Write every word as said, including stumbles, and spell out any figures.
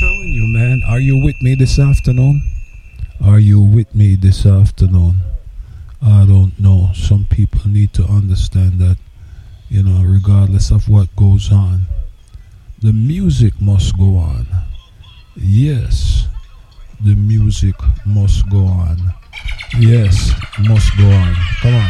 telling you, man. Are you with me this afternoon? Are you with me this afternoon? I don't know. Some people need to understand that, you know, regardless of what goes on, the music must go on. Yes, the music must go on. Yes, must go on. Come on.